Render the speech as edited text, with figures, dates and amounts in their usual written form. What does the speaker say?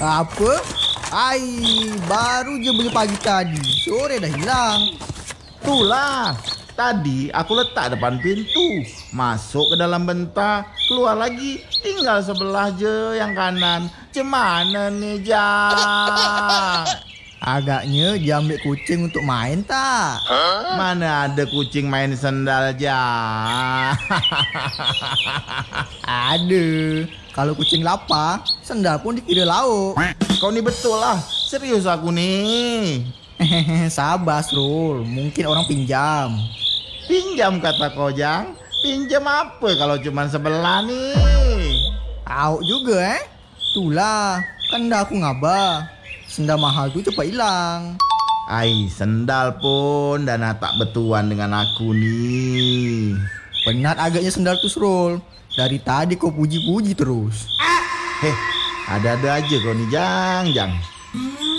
Apa? Baru je beli pagi tadi. Sore dah hilang. Itulah, tadi aku letak depan pintu, masuk ke dalam bentar, keluar lagi, tinggal sebelah je yang kanan. Cemana nih, Jang? Agaknya dia ambil kucing untuk main tak? Mana ada kucing main sendal, Jang? Ada. Kalau kucing lapar, sendal pun dikira lauk. Kau ni betul lah, serius aku nih. Sabar, Srul. Mungkin orang pinjam. Pinjam kata kau, Jang. Pinjam apa kalau cuma sebelah nih? Tahu juga Itulah, kan dah aku ngabar. Sendal mahal tu cepat hilang. Sendal pun dana tak betuan dengan aku nih. Penat agaknya sendal tu, Srul. Dari tadi kau puji-puji terus. Ada-ada aja kau nih, Jang.